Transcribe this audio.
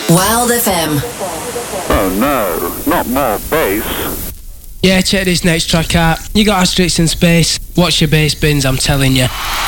Wild FM. Oh no, not more bass. Yeah, check this next track out. You got Asterix and Space. Watch your bass bins, I'm telling you.